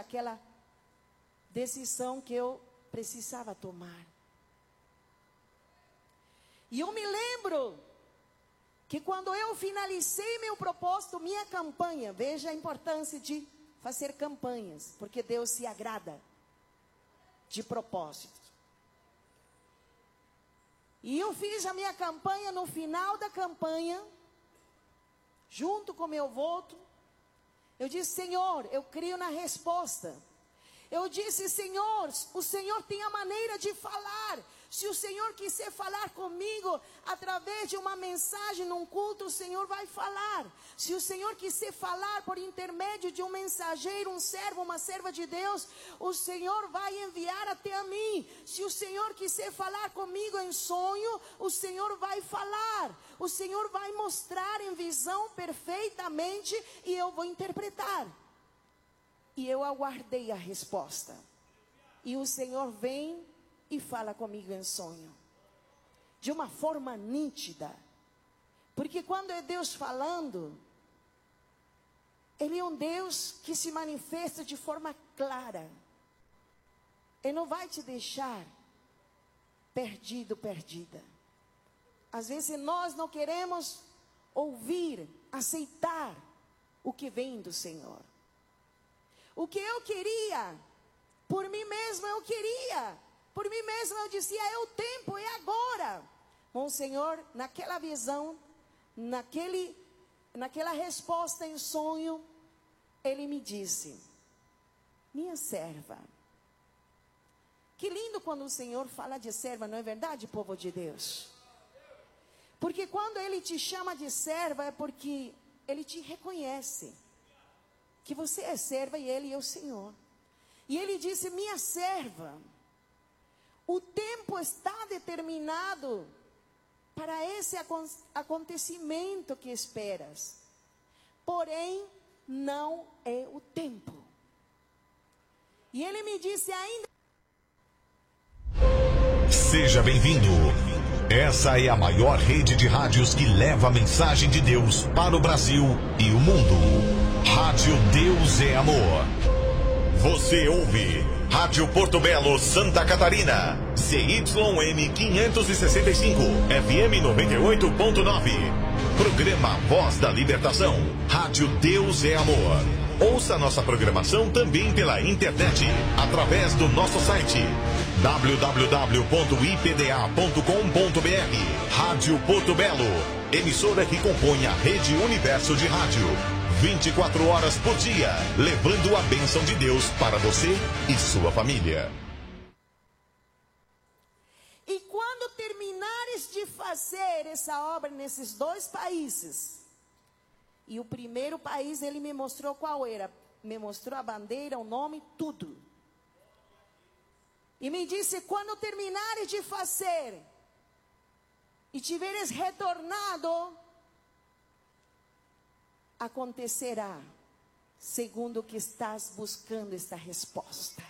daquela decisão que eu precisava tomar. E eu me lembro que quando eu finalizei meu propósito, minha campanha, veja a importância de fazer campanhas, porque Deus se agrada de propósitos. E eu fiz a minha campanha. No final da campanha, junto com meu voto, eu disse: Senhor, eu creio na resposta. Eu disse: Senhor, o Senhor tem a maneira de falar. Se o Senhor quiser falar comigo através de uma mensagem num culto, o Senhor vai falar. Se o Senhor quiser falar por intermédio de um mensageiro, um servo, uma serva de Deus, o Senhor vai enviar até a mim. Se o Senhor quiser falar comigo em sonho, o Senhor vai falar. O Senhor vai mostrar em visão perfeitamente e eu vou interpretar. E eu aguardei a resposta. E o Senhor vem e fala comigo em sonho, de uma forma nítida. Porque quando é Deus falando, Ele é um Deus que se manifesta de forma clara. Ele não vai te deixar perdido, perdida. Às vezes nós não queremos ouvir, aceitar o que vem do Senhor. O que eu queria, por mim mesma eu queria. Por mim mesma eu dizia: é o tempo, é agora. Bom, Senhor, naquela visão, naquela resposta em sonho, Ele me disse: minha serva. Que lindo quando o Senhor fala de serva, não é verdade, povo de Deus? Porque quando Ele te chama de serva, é porque Ele te reconhece que você é serva e Ele é o Senhor. E Ele disse: minha serva, o tempo está determinado para esse acontecimento que esperas. Porém, não é o tempo. E Ele me disse ainda: seja bem-vindo. Essa é a maior rede de rádios que leva a mensagem de Deus para o Brasil e o mundo. Rádio Deus é Amor. Você ouve Rádio Porto Belo, Santa Catarina, CYM 565, FM 98.9. Programa Voz da Libertação. Rádio Deus é Amor. Ouça nossa programação também pela internet, através do nosso site www.ipda.com.br. Rádio Porto Belo, emissora que compõe a Rede Universo de Rádio. 24 horas por dia, levando a bênção de Deus para você e sua família. E quando terminares de fazer essa obra nesses dois países, e o primeiro país Ele me mostrou qual era, me mostrou a bandeira, o nome, tudo. E me disse: quando terminares de fazer e tiveres retornado, acontecerá segundo o que estás buscando esta resposta.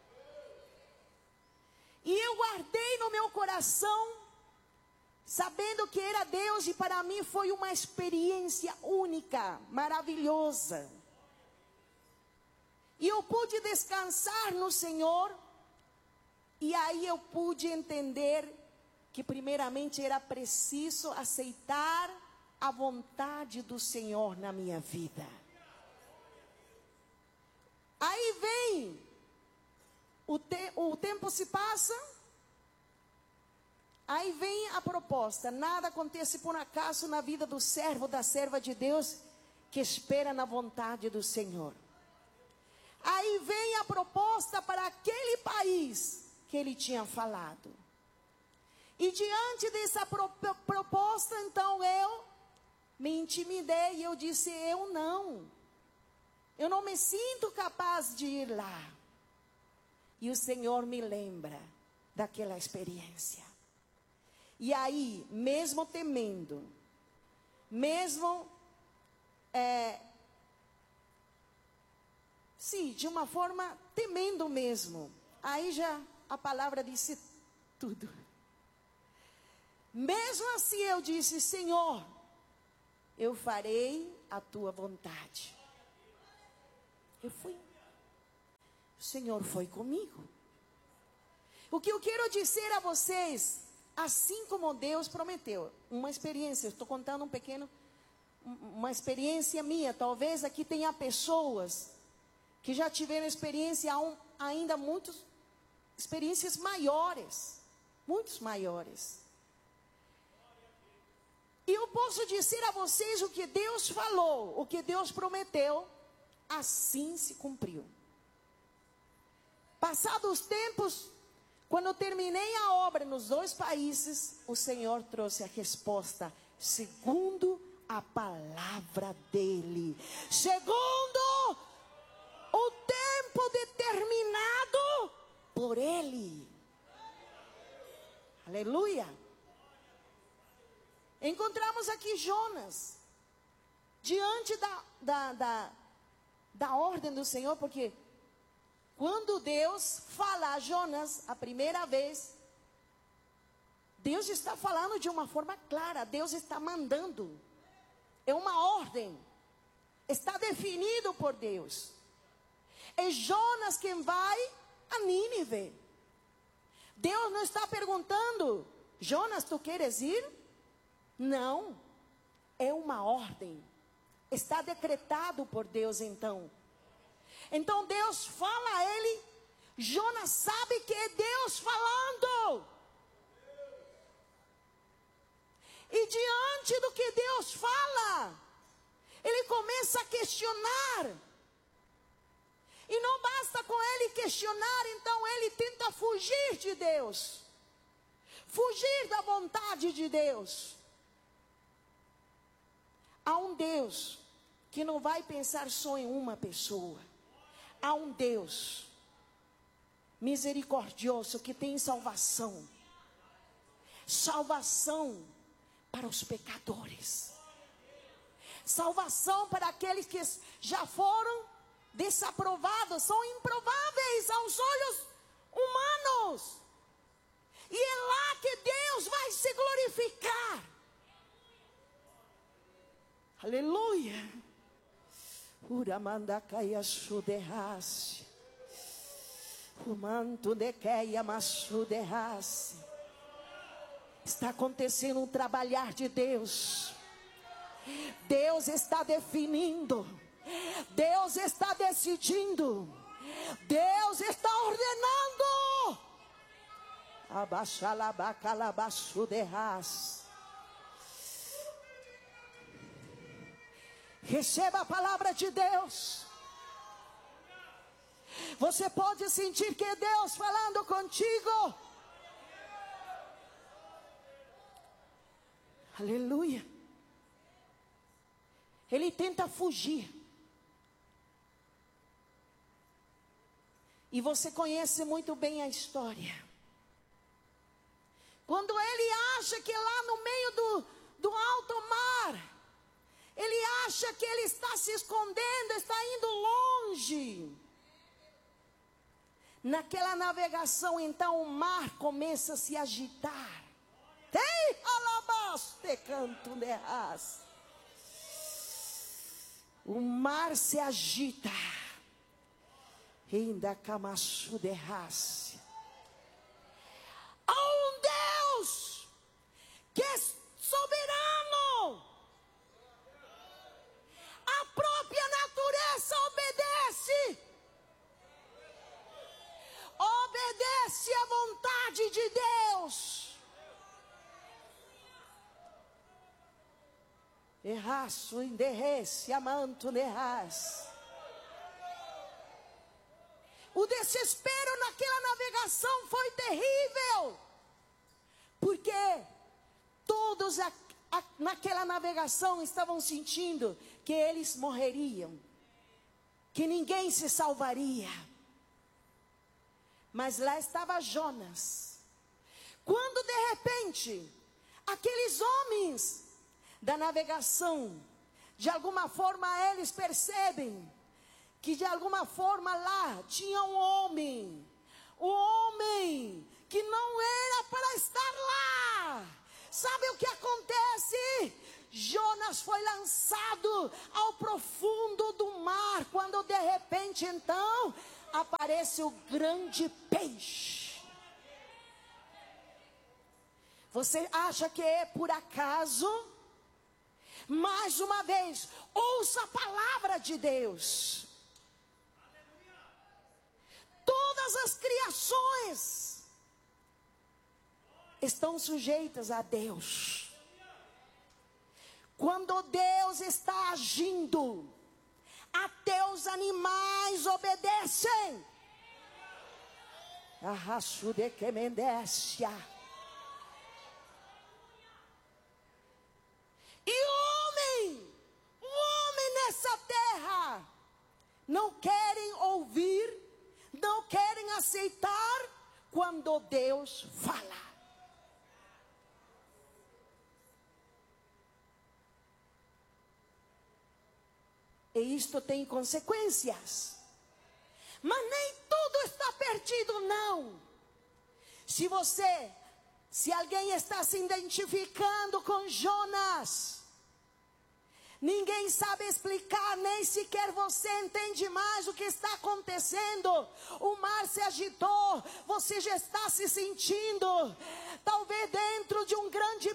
E eu guardei no meu coração, sabendo que era Deus, e para mim foi uma experiência única, maravilhosa. E eu pude descansar no Senhor, e aí eu pude entender que primeiramente era preciso aceitar a vontade do Senhor na minha vida. Aí vem, o tempo se passa, aí vem a proposta. Nada acontece por acaso na vida do servo, da serva de Deus, que espera na vontade do Senhor. Aí vem a proposta para aquele país que Ele tinha falado. E diante dessa proposta, então eu me intimidei e eu disse: eu não me sinto capaz de ir lá. E o Senhor me lembra daquela experiência. E aí, mesmo temendo, mesmo, sim, de uma forma temendo mesmo, aí já a palavra disse tudo. Mesmo assim eu disse: Senhor, eu farei a tua vontade. Eu fui. O Senhor foi comigo. O que eu quero dizer a vocês, assim como Deus prometeu, uma experiência, estou contando uma experiência minha, talvez aqui tenha pessoas que já tiveram experiência, ainda experiências maiores, muitos maiores. E eu posso dizer a vocês o que Deus falou, o que Deus prometeu, assim se cumpriu. Passados os tempos, quando eu terminei a obra nos 2 países, o Senhor trouxe a resposta, segundo a palavra dEle. Segundo o tempo determinado por Ele. Aleluia. Encontramos aqui Jonas, diante da ordem do Senhor, porque quando Deus fala a Jonas a primeira vez, Deus está falando de uma forma clara, Deus está mandando, é uma ordem, está definido por Deus. É Jonas quem vai a Nínive. Deus não está perguntando, Jonas, tu queres ir? Não, é uma ordem, está decretado por Deus então. Então Deus fala a ele, Jonas sabe que é Deus falando. E diante do que Deus fala, ele começa a questionar. E não basta com ele questionar, então ele tenta fugir de Deus. Fugir da vontade de Deus. Há um Deus que não vai pensar só em uma pessoa. Há um Deus misericordioso que tem salvação. Salvação para os pecadores. Salvação para aqueles que já foram desaprovados, são improváveis aos olhos humanos. E é lá que Deus vai se glorificar. Aleluia. Uramanda caia suderrasse. O manto de queia massuderrasse. Está acontecendo um trabalhar de Deus. Deus está definindo. Deus está decidindo. Deus está ordenando. Abaixalabacalabassuderrasse. Receba a palavra de Deus. Você pode sentir que é Deus falando contigo. Aleluia. Ele tenta fugir. E você conhece muito bem a história. Quando ele acha que lá no meio do alto mar, ele acha que ele está se escondendo, está indo longe. Naquela navegação, então, o mar começa a se agitar. Tem alabaste canto de raça. O mar se agita. Ainda camaçu de raça. Há um Deus que é soberano. A própria natureza obedece. Obedece à vontade de Deus. Erraço, enderrece, amanto, derraço. O desespero naquela navegação foi terrível. Porque todos naquela navegação estavam sentindo que eles morreriam. Que ninguém se salvaria. Mas lá estava Jonas. Quando de repente, aqueles homens da navegação, de alguma forma eles percebem que de alguma forma lá tinha um homem que não era para estar lá. Sabe o que acontece? Jonas foi lançado ao profundo do mar, quando de repente então aparece aparece o grande peixe. Você acha que é por acaso? Mais uma vez, ouça a palavra de Deus. Todas as criações estão sujeitas a Deus. Quando Deus está agindo, até os animais obedecem. Arracho de que mendécia. E o homem nessa terra, não querem ouvir, não querem aceitar quando Deus fala. E isto tem consequências. Mas nem tudo está perdido, não. Se alguém está se identificando com Jonas, ninguém sabe explicar, nem sequer você entende mais o que está acontecendo. O mar se agitou, você já está se sentindo, talvez dentro de um grande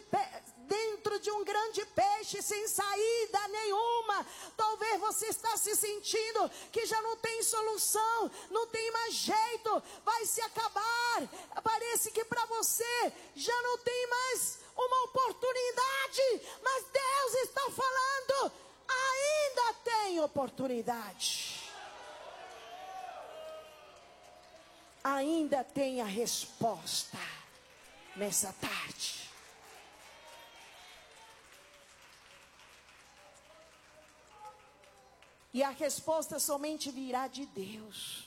peixe sem saída nenhuma. Talvez você está se sentindo que já não tem solução, não tem mais jeito, vai se acabar. Parece que para você já não tem mais uma oportunidade, mas Deus está falando, ainda tem oportunidade. Ainda tem a resposta nessa tarde. E a resposta somente virá de Deus.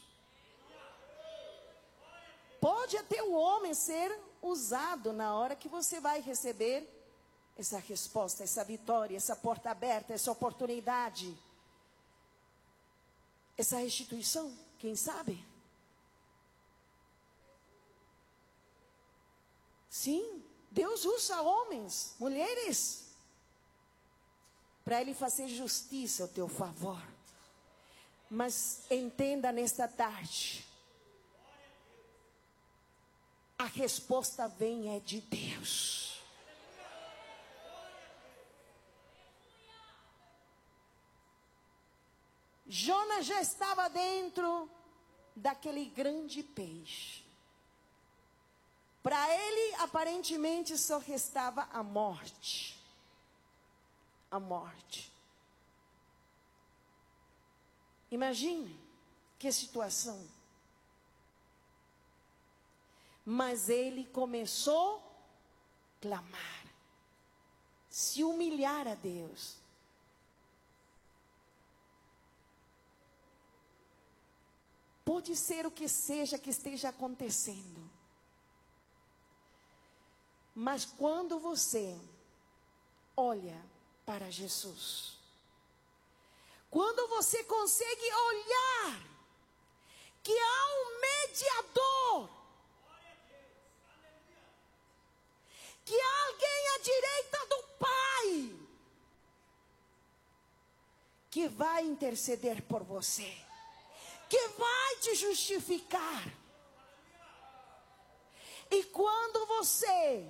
Pode até o homem ser usado na hora que você vai receber essa resposta, essa vitória, essa porta aberta, essa oportunidade, essa restituição, quem sabe? Sim, Deus usa homens, mulheres, para Ele fazer justiça ao teu favor. Mas entenda nesta tarde, a resposta vem é de Deus. Jonas já estava dentro daquele grande peixe. Para ele, aparentemente, só restava a morte. A morte. Imagine que situação. Mas ele começou a clamar, se humilhar a Deus. Pode ser o que seja que esteja acontecendo. Mas quando você olha para Jesus, quando você consegue olhar que há um mediador, que há alguém à direita do Pai, que vai interceder por você, que vai te justificar. E quando você,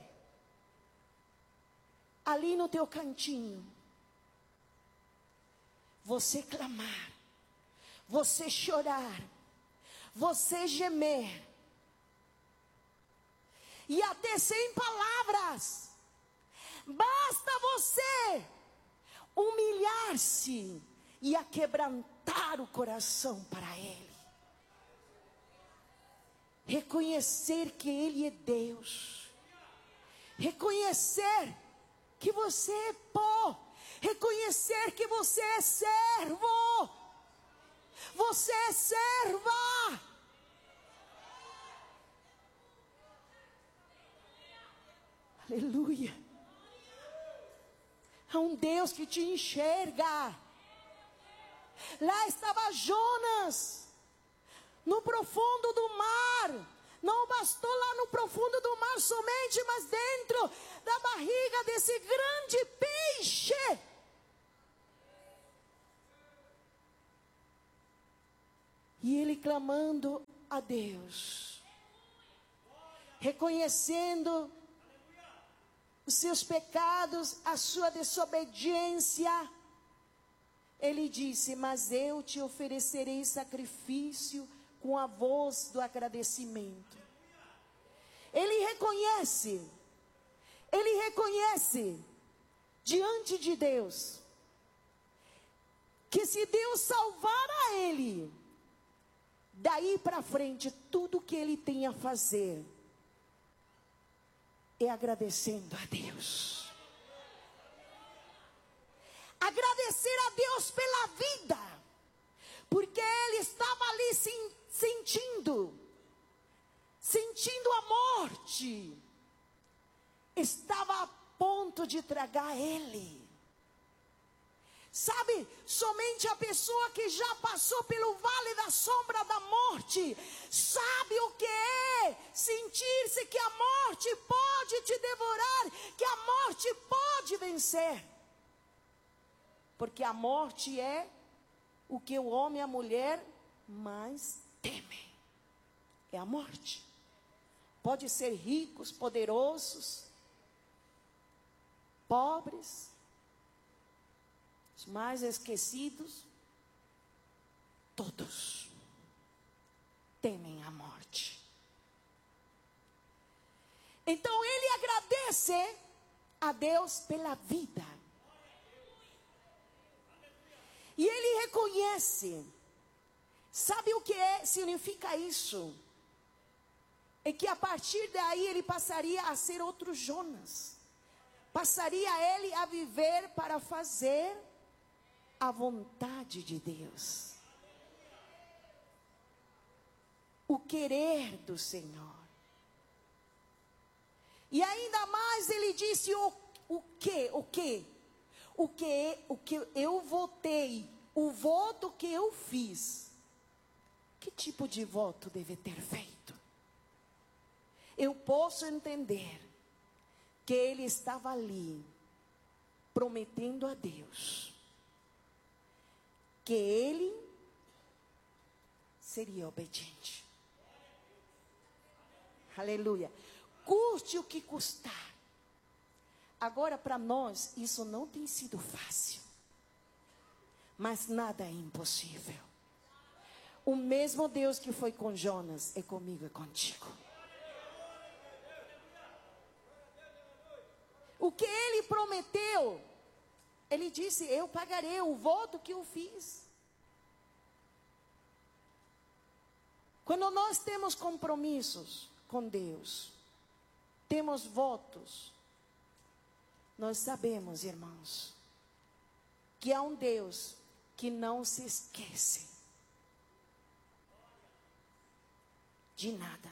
ali no teu cantinho, você clamar, você chorar, você gemer, e até sem palavras, basta você humilhar-se e aquebrantar o coração para Ele. Reconhecer que Ele é Deus. Reconhecer que você é pó. Reconhecer que você é servo. Você é serva. Aleluia. Há um Deus que te enxerga. Lá estava Jonas, no profundo do mar. Não bastou lá no profundo do mar somente, mas dentro da barriga desse grande peixe. E ele clamando a Deus, reconhecendo os seus pecados, a sua desobediência, ele disse: mas eu te oferecerei sacrifício com a voz do agradecimento. Ele reconhece diante de Deus, que se Deus salvar a ele, daí para frente, tudo que ele tem a fazer é agradecendo a Deus. Agradecer a Deus pela vida, porque ele estava ali sentindo a morte, estava a ponto de tragar ele. Sabe, somente a pessoa que já passou pelo vale da sombra da morte, sabe o que é sentir-se que a morte pode te devorar, que a morte pode vencer. Porque a morte é o que o homem e a mulher mais temem. É a morte. Pode ser ricos, poderosos, pobres, os mais esquecidos, todos temem a morte. Então ele agradece a Deus pela vida. E ele reconhece. Sabe o que significa isso? É que a partir daí ele passaria a ser outro Jonas. Passaria ele a viver para fazer a vontade de Deus. O querer do Senhor. E ainda mais ele disse o que eu votei, o voto que eu fiz. Que tipo de voto deve ter feito? Eu posso entender que ele estava ali prometendo a Deus que ele seria obediente. Aleluia. Custe o que custar. Agora, para nós, isso não tem sido fácil. Mas nada é impossível. O mesmo Deus que foi com Jonas é comigo e contigo. O que ele prometeu, ele disse: eu pagarei o voto que eu fiz. Quando nós temos compromissos com Deus, temos votos, nós sabemos, irmãos, que há um Deus que não se esquece de nada.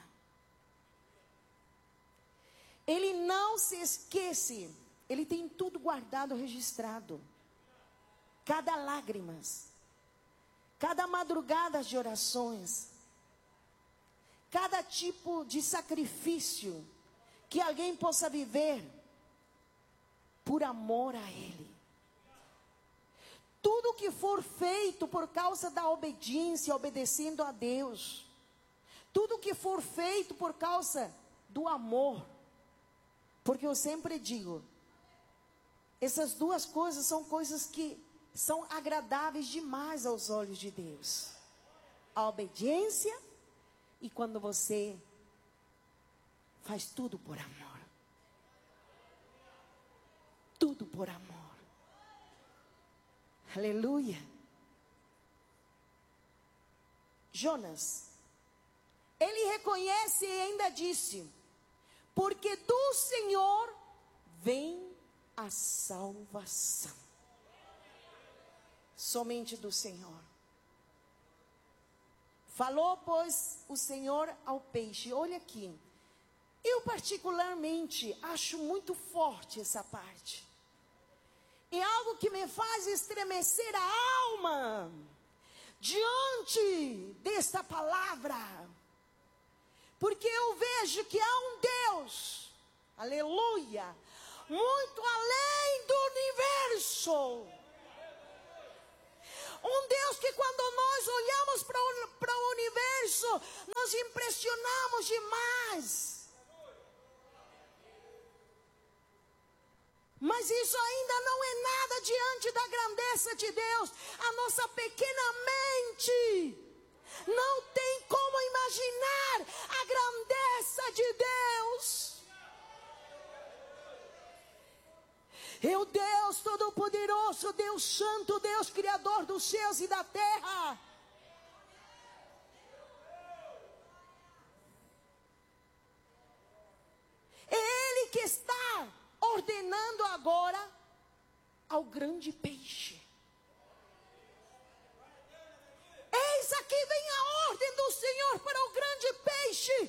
Ele não se esquece. Ele tem tudo guardado, registrado. Cada lágrima, cada madrugada de orações, cada tipo de sacrifício que alguém possa viver por amor a Ele. Tudo que for feito por causa da obediência, obedecendo a Deus. Tudo que for feito por causa do amor. Porque eu sempre digo, essas duas coisas são coisas que são agradáveis demais aos olhos de Deus. A obediência e quando você faz tudo por amor. Tudo por amor. Aleluia. Jonas, ele reconhece e ainda disse: porque do Senhor vem a salvação. Somente do Senhor. Falou, pois, o Senhor ao peixe. Olha aqui. Eu particularmente acho muito forte essa parte. É algo que me faz estremecer a alma diante desta palavra. Porque eu vejo que há um Deus, aleluia, muito além do universo, Um Deus que quando nós olhamos para o universo, nos impressionamos demais. Mas isso ainda não é nada diante da grandeza de Deus. A nossa pequena mente não tem como imaginar a grandeza de Deus. É o Deus Todo-Poderoso, Deus Santo, Deus Criador dos céus e da terra. É Ele que está ordenando agora ao grande peixe. Eis aqui vem a ordem do Senhor para o grande peixe.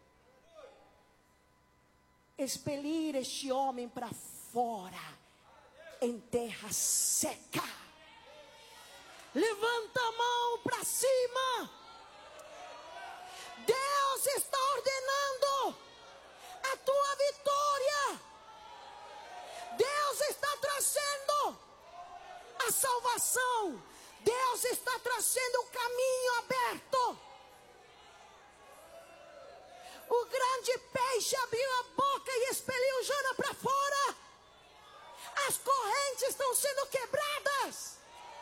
Expelir este homem para fora, em terra seca. Levanta a mão para cima. Deus está ordenando a tua vitória. Deus está trazendo a salvação. Deus está trazendo o caminho aberto. O grande peixe abriu a boca e expeliu Jonas para fora. As correntes estão sendo quebradas.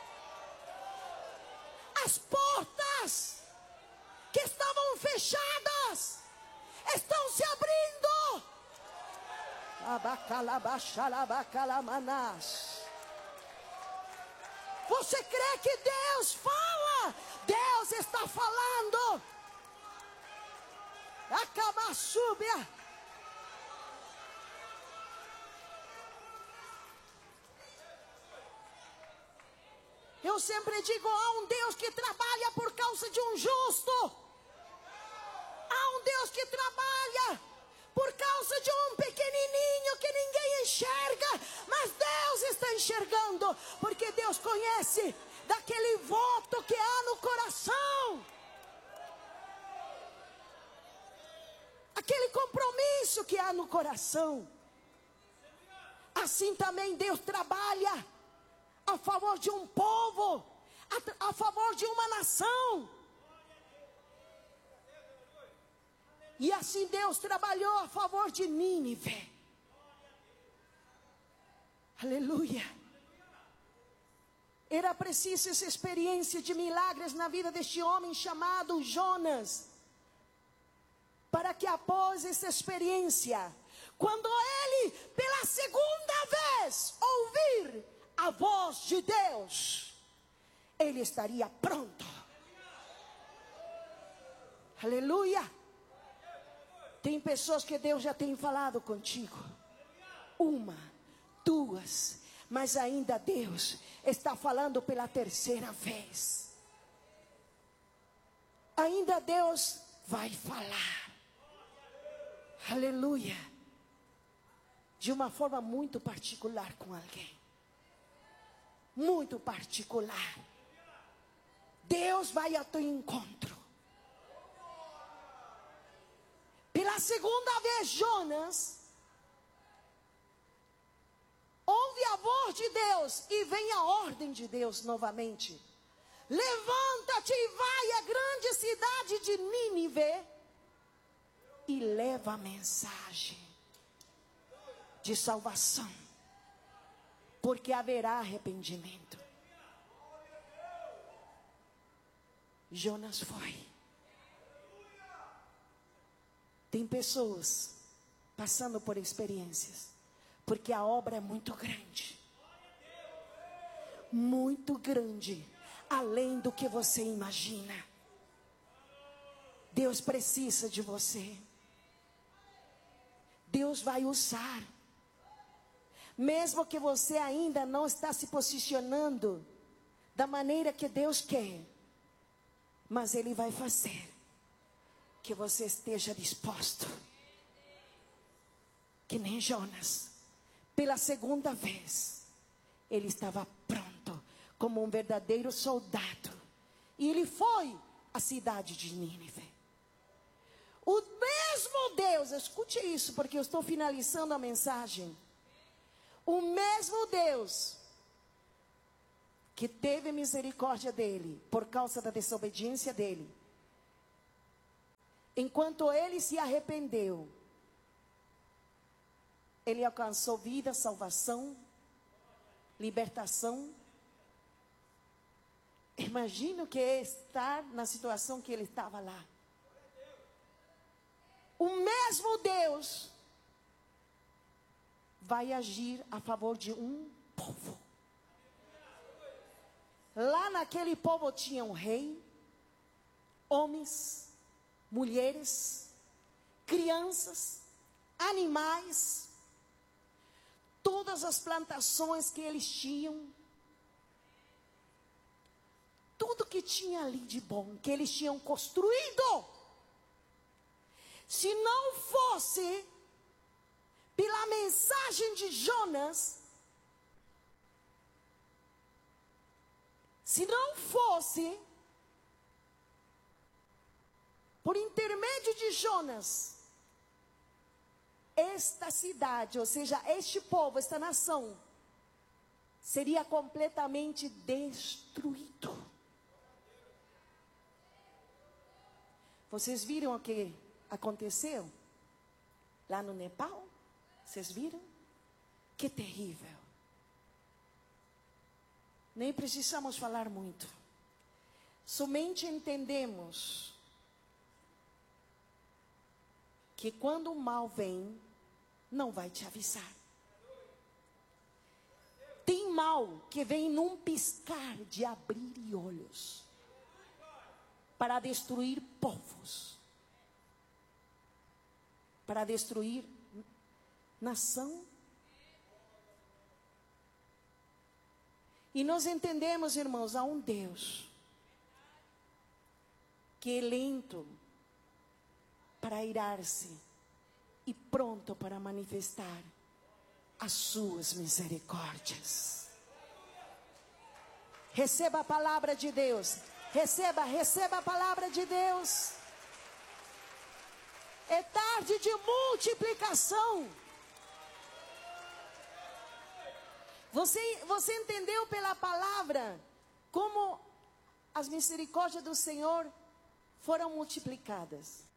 As portas que estavam fechadas estão se abrindo. Você crê que Deus fala? Deus está falando. A cama súbia. Eu sempre digo, há um Deus que trabalha por causa de um justo. Há um Deus que trabalha por causa de um pequenininho que ninguém enxerga. Mas Deus está enxergando, porque Deus conhece daquele voto que há no coração. Aquele compromisso que há no coração. Assim também Deus trabalha a favor de um povo, a favor de uma nação. E assim Deus trabalhou a favor de Nínive. Aleluia. Era preciso essa experiência de milagres na vida deste homem chamado Jonas, para que após essa experiência, quando ele pela segunda vez ouvir a voz de Deus, ele estaria pronto. Aleluia. Tem pessoas que Deus já tem falado contigo. Uma, duas, mas ainda Deus está falando pela terceira vez. Ainda Deus vai falar. Aleluia. De uma forma muito particular com alguém. Muito particular. Deus vai ao teu encontro. Pela segunda vez, Jonas ouve a voz de Deus e vem a ordem de Deus novamente. Levanta-te e vai à grande cidade de Nínive e leva a mensagem de salvação, porque haverá arrependimento. Jonas foi. Tem pessoas passando por experiências, porque a obra é muito grande. Muito grande, além do que você imagina. Deus precisa de você. Deus vai usar. Mesmo que você ainda não está se posicionando da maneira que Deus quer, mas Ele vai fazer que você esteja disposto. Que nem Jonas, pela segunda vez, ele estava pronto, como um verdadeiro soldado. E ele foi à cidade de Nínive. O mesmo Deus, escute isso, porque eu estou finalizando a mensagem. O mesmo Deus que teve misericórdia dele, por causa da desobediência dele, enquanto ele se arrependeu, ele alcançou vida, salvação, libertação. Imagina o que é estar na situação que ele estava lá. O mesmo Deus vai agir a favor de um povo. Lá naquele povo tinha um rei, homens, mulheres, crianças, animais, todas as plantações que eles tinham, tudo que tinha ali de bom, que eles tinham construído. Se não fosse pela mensagem de Jonas, se não fosse por intermédio de Jonas, esta cidade, ou seja, este povo, esta nação, seria completamente destruído. Vocês viram o que aconteceu lá no Nepal? Vocês viram? Que terrível. Nem precisamos falar muito. Somente entendemos que quando o mal vem, não vai te avisar. Tem mal que vem num piscar de abrir olhos para destruir povos, para destruir nação. E nós entendemos, irmãos, há um Deus que é lento para irar-se e pronto para manifestar as suas misericórdias. Receba a palavra de Deus. Receba a palavra de Deus. É tarde de multiplicação. Você entendeu pela palavra como as misericórdias do Senhor foram multiplicadas.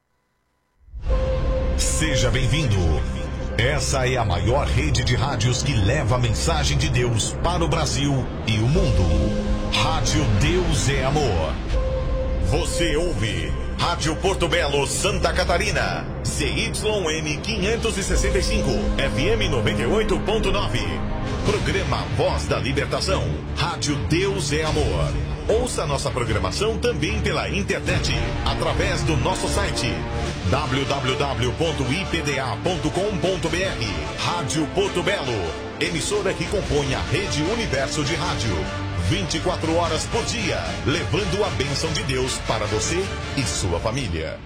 Seja bem-vindo. Essa é a maior rede de rádios que leva a mensagem de Deus para o Brasil e o mundo. Rádio Deus é Amor. Você ouve Rádio Porto Belo, Santa Catarina. CYN 565, FM 98.9. Programa Voz da Libertação. Rádio Deus é Amor. Ouça nossa programação também pela internet, através do nosso site www.ipda.com.br. Rádio Porto Belo, emissora que compõe a Rede Universo de Rádio. 24 horas por dia, levando a bênção de Deus para você e sua família.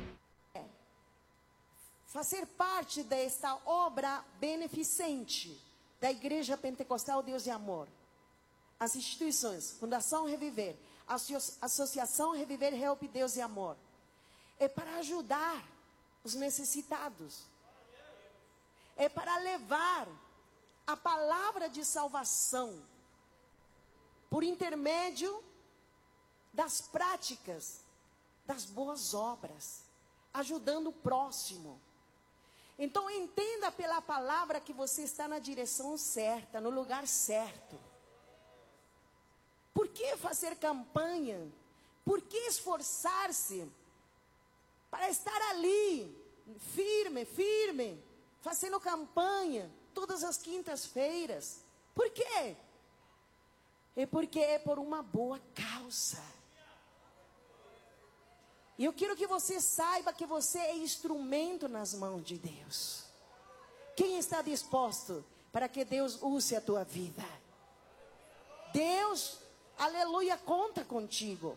Fazer parte desta obra beneficente da Igreja Pentecostal Deus e Amor. As instituições, Fundação Reviver, Associação Reviver Help Deus e Amor, é para ajudar os necessitados. É para levar a palavra de salvação por intermédio das práticas, das boas obras, ajudando o próximo. Então entenda pela palavra que você está na direção certa, no lugar certo. Por que fazer campanha? Por que esforçar-se para estar ali, firme, fazendo campanha todas as quintas-feiras? Por quê? É porque é por uma boa causa. E eu quero que você saiba que você é instrumento nas mãos de Deus. Quem está disposto para que Deus use a tua vida? Deus, aleluia, conta contigo.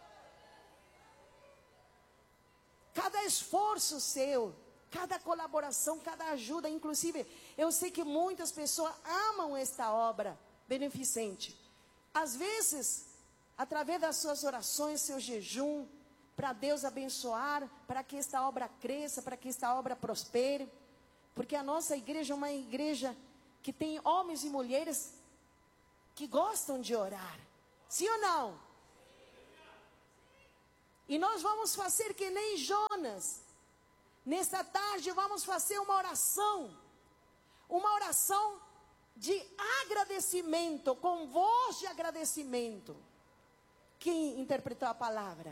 Cada esforço seu, cada colaboração, cada ajuda, inclusive, eu sei que muitas pessoas amam esta obra beneficente. Às vezes, através das suas orações, seu jejum, para Deus abençoar, para que esta obra cresça, para que esta obra prospere. Porque a nossa igreja é uma igreja que tem homens e mulheres que gostam de orar. Sim ou não? E nós vamos fazer que nem Jonas. Nesta tarde vamos fazer uma oração de agradecimento, com voz de agradecimento. Quem interpretou a palavra?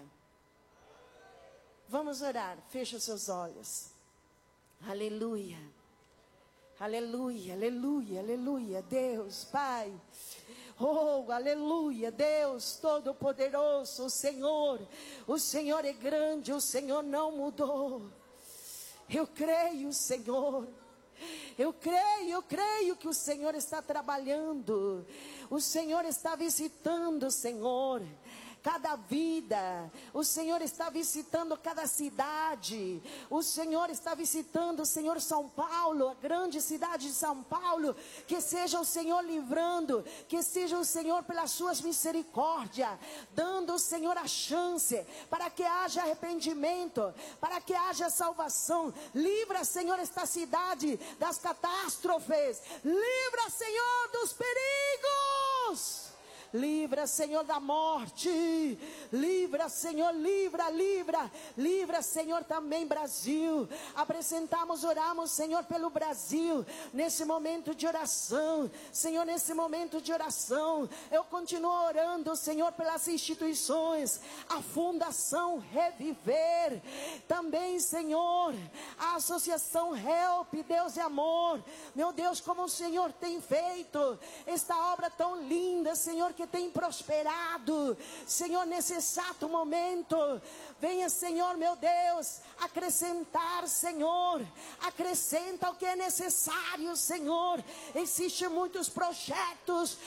Vamos orar, feche os seus olhos. Aleluia, aleluia, aleluia, aleluia, Deus, Pai. Oh, aleluia, Deus Todo-Poderoso, o Senhor é grande, o Senhor não mudou. Eu creio, Senhor. Eu creio que o Senhor está trabalhando. O Senhor está visitando, Senhor, cada vida. O Senhor está visitando cada cidade. O Senhor está visitando, Senhor, São Paulo, a grande cidade de São Paulo. Que seja o Senhor livrando, que seja o Senhor pelas suas misericórdias, dando, Senhor, a chance para que haja arrependimento, para que haja salvação. Livra, Senhor, esta cidade das catástrofes. Livra, Senhor, dos perigos. Livra, Senhor, da morte. Livra, Senhor, livra, Senhor, também Brasil. Oramos, Senhor, pelo Brasil. Nesse momento de oração, Senhor, nesse momento de oração, eu continuo orando, Senhor, pelas instituições, a Fundação Reviver. Também, Senhor, a Associação Help, Deus de Amor. Meu Deus, como o Senhor tem feito esta obra tão linda, Senhor, que tem prosperado, Senhor, nesse exato momento. Venha, Senhor, meu Deus, acrescentar, Senhor, acrescenta o que é necessário, Senhor. Existem muitos projetos,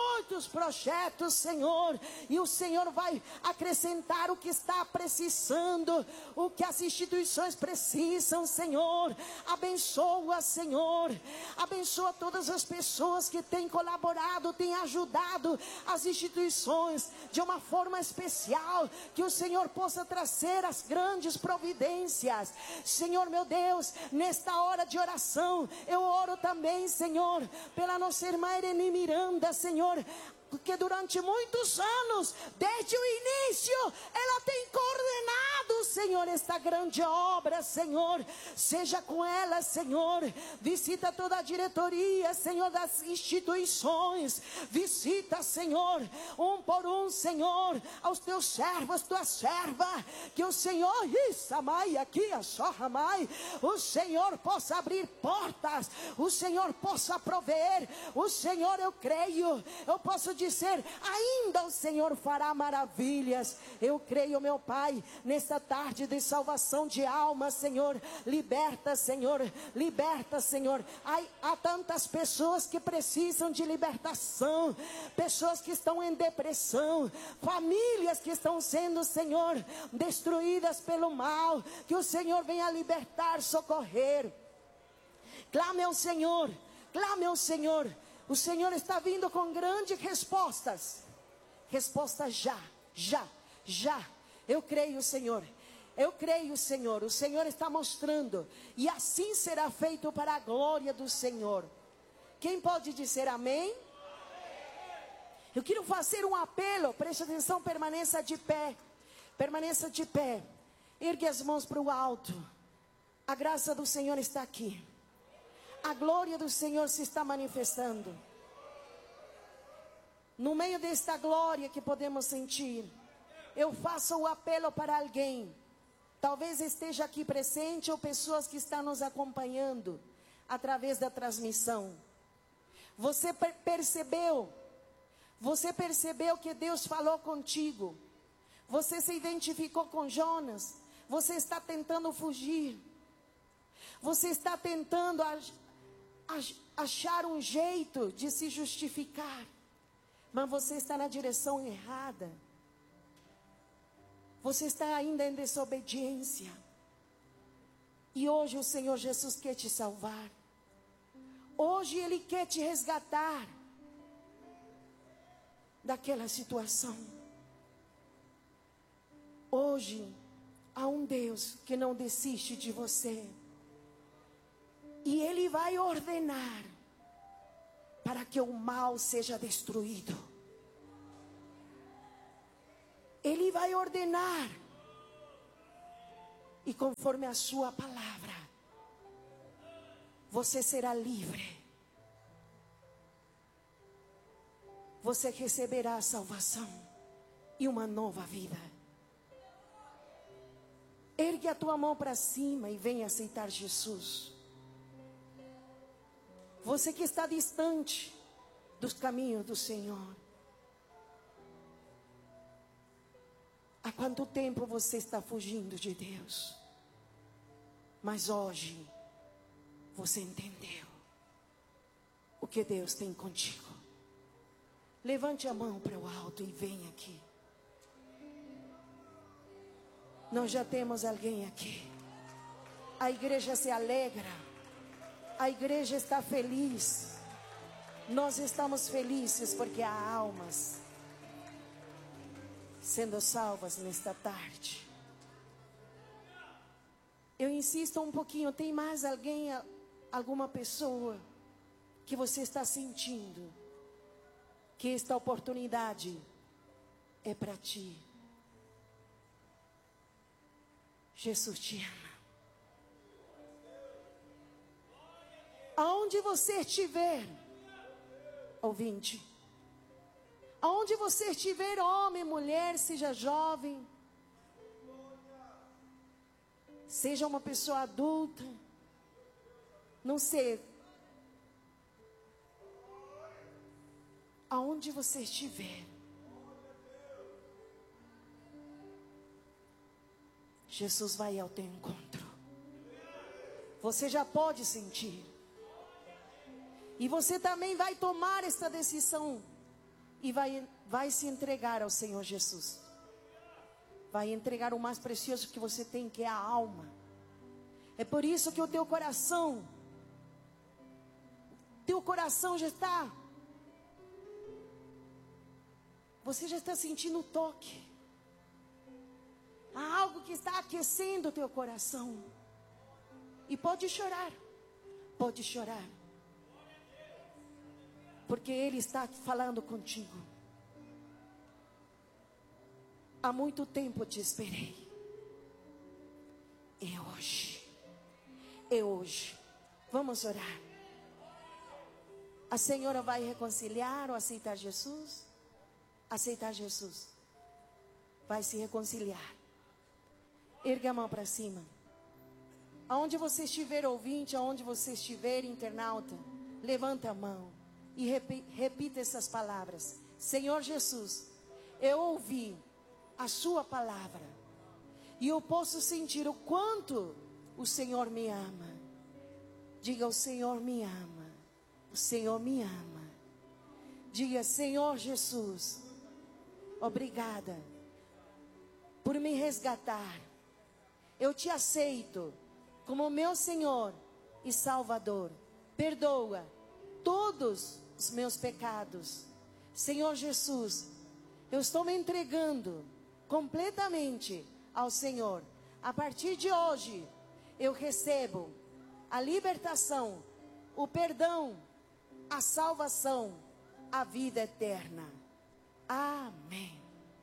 Senhor, e o Senhor vai acrescentar o que está precisando, o que as instituições precisam, Senhor. Abençoa, Senhor, abençoa todas as pessoas que têm colaborado, têm ajudado as instituições de uma forma especial, que o Senhor possa trazer as grandes providências, Senhor, meu Deus. Nesta hora de oração, eu oro também, Senhor, pela nossa irmã Irene Miranda, Senhor, porque durante muitos anos, desde o início, ela tem coordenado, Senhor, esta grande obra, Senhor. Seja com ela, Senhor. Visita toda a diretoria, Senhor, das instituições. Visita, Senhor, um por um, Senhor, aos teus servos, tua serva. Que o Senhor, o Senhor possa abrir portas, o Senhor possa prover. O Senhor, eu creio, eu posso dizer, ainda o Senhor fará maravilhas. Eu creio, meu Pai, nesta tarde de salvação de alma, Senhor. Liberta, Senhor, liberta, Senhor. Há tantas pessoas que precisam de libertação, pessoas que estão em depressão, famílias que estão sendo, Senhor, destruídas pelo mal. Que o Senhor venha libertar, socorrer. Clame ao Senhor, clame ao Senhor. O Senhor está vindo com grandes respostas. Respostas já. Eu creio, Senhor. Eu creio, Senhor. O Senhor está mostrando. E assim será feito para a glória do Senhor. Quem pode dizer amém? Eu quero fazer um apelo. Preste atenção, permaneça de pé. Permaneça de pé. Ergue as mãos para o alto. A graça do Senhor está aqui. A glória do Senhor se está manifestando. No meio desta glória que podemos sentir, eu faço o apelo para alguém. Talvez esteja aqui presente ou pessoas que estão nos acompanhando através da transmissão. Você percebeu que Deus falou contigo. Você se identificou com Jonas. Você está tentando fugir. Você está tentando achar um jeito de se justificar, mas você está na direção errada. Você está ainda em desobediência. E hoje o Senhor Jesus quer te salvar. Hoje Ele quer te resgatar daquela situação. Hoje há um Deus que não desiste de você. E Ele vai ordenar para que o mal seja destruído. Ele vai ordenar, e conforme a sua palavra, você será livre. Você receberá a salvação e uma nova vida. Ergue a tua mão para cima e venha aceitar Jesus. Você que está distante dos caminhos do Senhor. Há quanto tempo você está fugindo de Deus? Mas hoje você entendeu o que Deus tem contigo. Levante a mão para o alto e venha aqui. Nós já temos alguém aqui. A igreja se alegra. A igreja está feliz. Nós estamos felizes porque há almas sendo salvas nesta tarde. Eu insisto um pouquinho. Tem mais alguém, alguma pessoa que você está sentindo que esta oportunidade é para ti? Jesus te ama. Aonde você estiver, ouvinte, aonde você estiver, homem, mulher, seja jovem, seja uma pessoa adulta, não sei, aonde você estiver, Jesus vai ao teu encontro. Você já pode sentir. E você também vai tomar esta decisão. E vai se entregar ao Senhor Jesus. Vai entregar o mais precioso que você tem, que é a alma. É por isso que o teu coração já está. Você já está sentindo o toque. Há algo que está aquecendo o teu coração. E pode chorar. Pode chorar. Porque Ele está falando contigo. Há muito tempo eu te esperei. É hoje. É hoje. Vamos orar. A senhora vai reconciliar ou aceitar Jesus? Aceitar Jesus. Vai se reconciliar. Erga a mão para cima. Aonde você estiver, ouvinte, aonde você estiver, internauta, levanta a mão e repita essas palavras. Senhor Jesus, eu ouvi a sua palavra e eu posso sentir o quanto o Senhor me ama. Diga: o Senhor me ama. O Senhor me ama. Diga: Senhor Jesus, obrigada por me resgatar. Eu te aceito como meu Senhor e Salvador. Perdoa todos os meus pecados. Senhor Jesus, eu estou me entregando completamente ao Senhor. A partir de hoje, eu recebo a libertação, o perdão, a salvação, a vida eterna. Amém.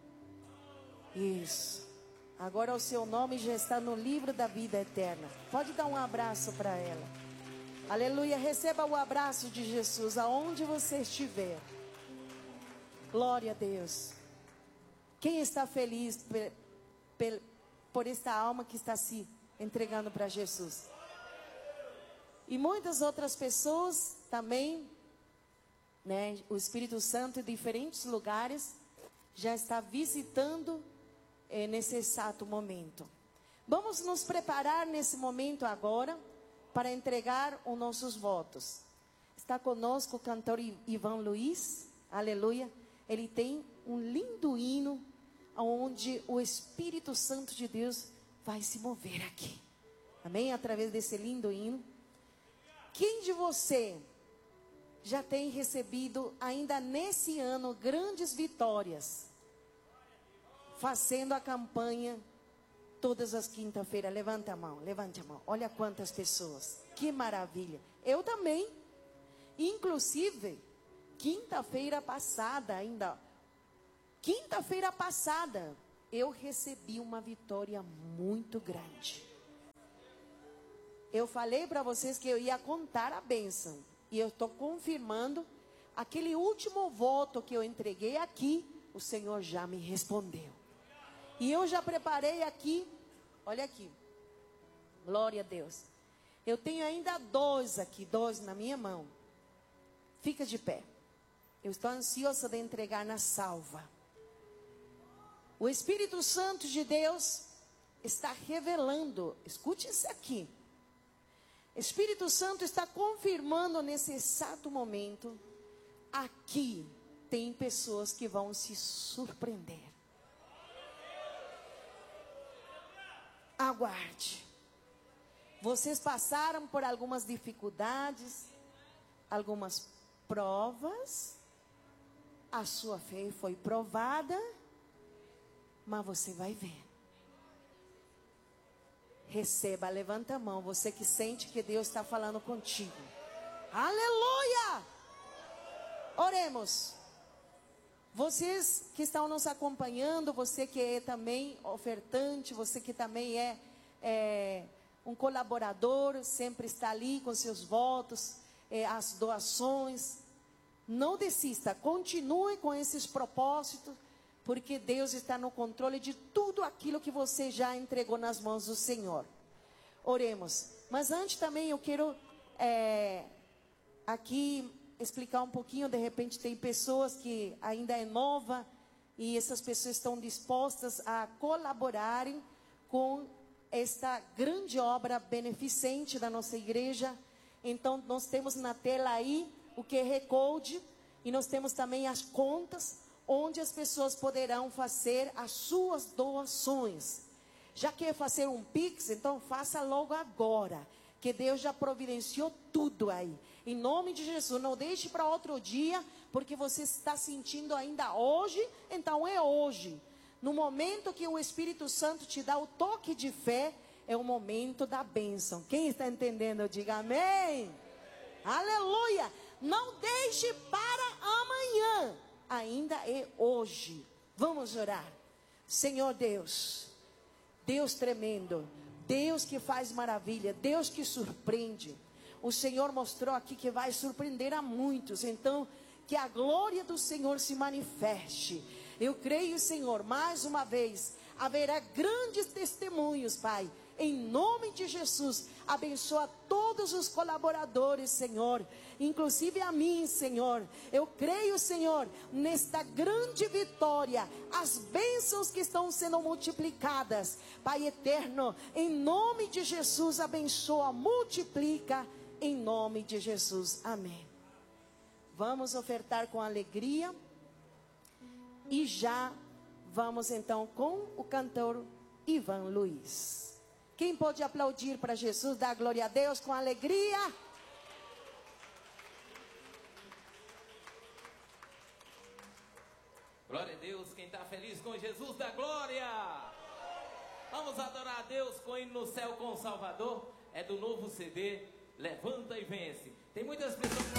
Isso. Agora o seu nome já está no livro da vida eterna. Pode dar um abraço para ela. Aleluia. Receba o abraço de Jesus aonde você estiver. Glória a Deus. Quem está feliz por esta alma que está se entregando para Jesus? E muitas outras pessoas também, né? O Espírito Santo em diferentes lugares já está visitando nesse exato momento. Vamos nos preparar nesse momento agora para entregar os nossos votos. Está conosco o cantor Ivan Luiz, aleluia. Ele tem um lindo hino onde o Espírito Santo de Deus vai se mover aqui. Amém? Através desse lindo hino. Quem de você já tem recebido ainda nesse ano grandes vitórias? Fazendo a campanha todas as quinta-feiras. Levanta a mão, levante a mão. Olha quantas pessoas. Que maravilha. Eu também. Inclusive, quinta-feira passada ainda. Quinta-feira passada, eu recebi uma vitória muito grande. Eu falei para vocês que eu ia contar a bênção. E eu estou confirmando, aquele último voto que eu entreguei aqui, o Senhor já me respondeu. E eu já preparei aqui, olha aqui. Glória a Deus. Eu tenho ainda 2 aqui, 2 na minha mão. Fica de pé. Eu estou ansiosa de entregar na salva. O Espírito Santo de Deus está revelando, escute isso aqui. Espírito Santo está confirmando nesse exato momento, aqui tem pessoas que vão se surpreender. Aguarde. Vocês passaram por algumas dificuldades, algumas provas, a sua fé foi provada, mas você vai ver. Receba, levanta a mão, você que sente que Deus está falando contigo. Aleluia! Oremos. Vocês que estão nos acompanhando, você que é também ofertante, você que também é um colaborador, sempre está ali com seus votos, as doações. Não desista, continue com esses propósitos, porque Deus está no controle de tudo aquilo que você já entregou nas mãos do Senhor. Oremos. Mas antes também eu quero aqui explicar um pouquinho. De repente tem pessoas que ainda é nova e essas pessoas estão dispostas a colaborarem com esta grande obra beneficente da nossa igreja. Então nós temos na tela aí o QR Code e nós temos também as contas onde as pessoas poderão fazer as suas doações. Já quer fazer um Pix? Então faça logo agora, que Deus já providenciou tudo aí. Em nome de Jesus, não deixe para outro dia, porque você está sentindo ainda hoje, então é hoje. No momento que o Espírito Santo te dá o toque de fé, é o momento da bênção. Quem está entendendo, diga amém. Aleluia! Não deixe para amanhã. Ainda é hoje. Vamos orar. Senhor Deus, Deus tremendo, Deus que faz maravilha, Deus que surpreende. O Senhor mostrou aqui que vai surpreender a muitos. Então, que a glória do Senhor se manifeste. Eu creio, Senhor, mais uma vez, haverá grandes testemunhos, Pai. Em nome de Jesus, abençoa todos os colaboradores, Senhor, inclusive a mim, Senhor. Eu creio, Senhor, nesta grande vitória, as bênçãos que estão sendo multiplicadas. Pai eterno, em nome de Jesus, abençoa, multiplica, em nome de Jesus. Amém. Vamos ofertar com alegria e já vamos então com o cantor Ivan Luiz. Quem pode aplaudir para Jesus, dar glória a Deus com alegria? Glória a Deus, quem está feliz com Jesus, dá glória. Vamos adorar a Deus com o hino No Céu com o Salvador. É do novo CD, Levanta e Vence. Tem muitas pessoas que